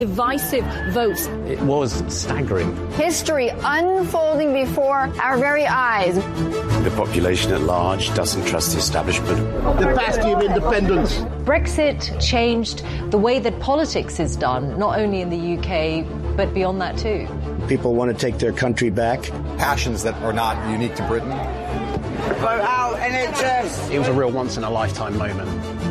Divisive votes. It was staggering. History unfolding before our very eyes. The population at large doesn't trust the establishment. The party of independence. Brexit changed the way that politics is done, not only in the UK, but beyond that too. People want to take their country back. Passions that are not unique to Britain. Vote out NHS. It was a real once-in-a-lifetime moment,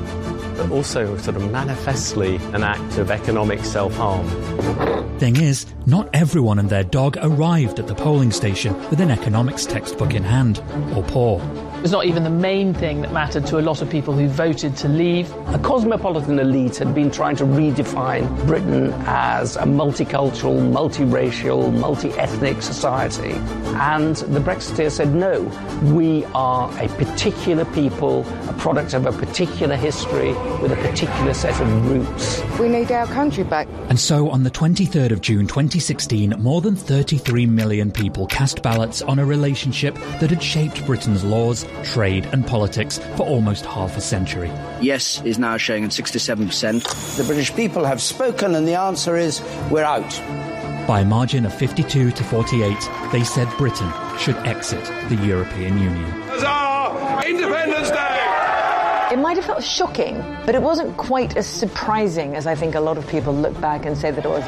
but also sort of manifestly an act of economic self-harm. Thing is, not everyone and their dog arrived at the polling station with an economics textbook in hand, or poor. It was not even the main thing that mattered to a lot of people who voted to leave. A cosmopolitan elite had been trying to redefine Britain as a multicultural, multiracial, multi-ethnic society. And the Brexiteers said, no, we are a particular people, a product of a particular history, with a particular set of roots. We need our country back. And so on the 23rd of June 2016, more than 33 million people cast ballots on a relationship that had shaped Britain's laws, trade and politics for almost half a century. Yes is now showing at 67%. The British people have spoken and the answer is we're out. By a margin of 52 to 48, they said Britain should exit the European Union. Huzzah! Independence Day! It might have felt shocking, but it wasn't quite as surprising as I think a lot of people look back and say that it was.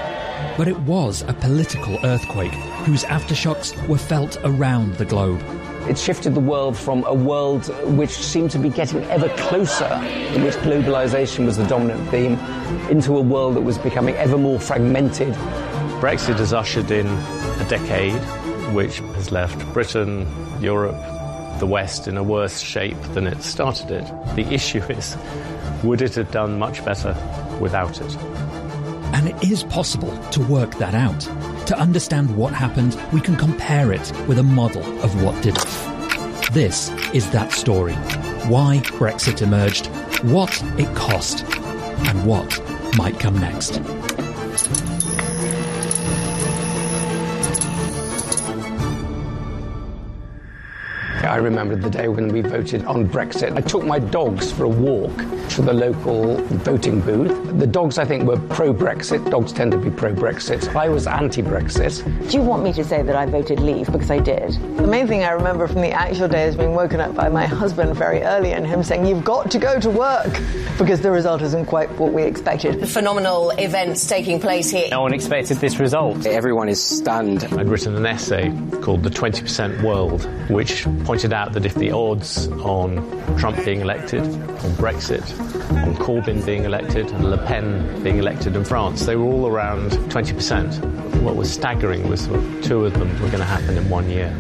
But it was a political earthquake whose aftershocks were felt around the globe. It shifted the world from a world which seemed to be getting ever closer, in which globalization was the dominant theme, into a world that was becoming ever more fragmented. Brexit has ushered in a decade which has left Britain, Europe, the West in a worse shape than it started it. The issue is, would it have done much better without it? And it is possible to work that out. To understand what happened, we can compare it with a model of what didn't. This is that story. Why Brexit emerged, what it cost, and what might come next. I remember the day when we voted on Brexit. I took my dogs for a walk to the local voting booth. The dogs, I think, were pro-Brexit. Dogs tend to be pro-Brexit. I was anti-Brexit. Do you want me to say that I voted leave? Because I did. The main thing I remember from the actual day is being woken up by my husband very early and him saying, you've got to go to work, because the result isn't quite what we expected. Phenomenal events taking place here. No one expected this result. Everyone is stunned. I'd written an essay called The 20% World, which pointed out that if the odds on Trump being elected, on Brexit, on Corbyn being elected, and Le Pen being elected in France, they were all around 20%. What was staggering was two of them were going to happen in 1 year.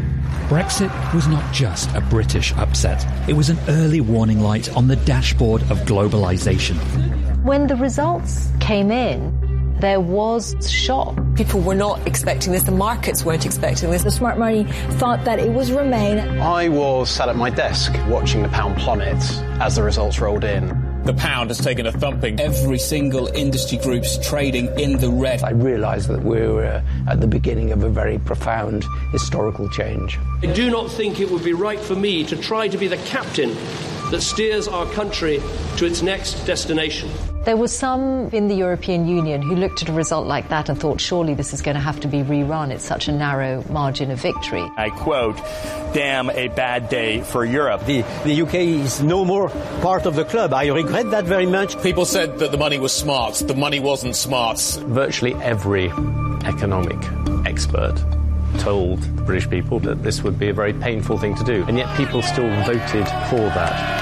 Brexit was not just a British upset. It was an early warning light on the dashboard of globalisation. When the results came in, there was shock. People were not expecting this. The markets weren't expecting this. The smart money thought that it was Remain. I was sat at my desk watching the pound plummet as the results rolled in. The pound has taken a thumping. Every single industry group's trading in the red. I realised that we were at the beginning of a very profound historical change. I do not think it would be right for me to try to be the captain that steers our country to its next destination. There were some in the European Union who looked at a result like that and thought, surely this is going to have to be rerun. It's such a narrow margin of victory. I quote, damn a bad day for Europe. The UK is no more part of the club. I regret that very much. People said that the money was smart. The money wasn't smart. Virtually every economic expert told the British people that this would be a very painful thing to do, and yet people still voted for that.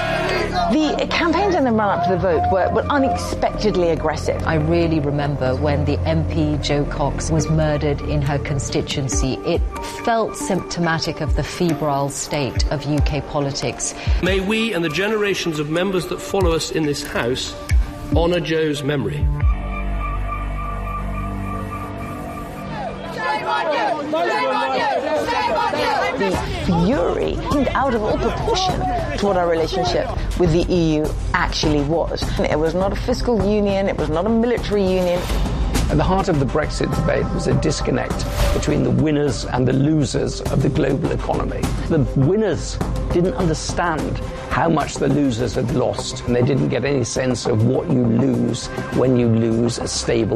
The campaigns in the run-up to the vote were unexpectedly aggressive. I really remember when the MP, Jo Cox, was murdered in her constituency. It felt symptomatic of the febrile state of UK politics. May we and the generations of members that follow us in this House honour Jo's memory. The fury seemed out of all proportion to what our relationship with the EU actually was. It was not a fiscal union, it was not a military union. At the heart of the Brexit debate was a disconnect between the winners and the losers of the global economy. The winners didn't understand how much the losers had lost, and they didn't get any sense of what you lose when you lose a stable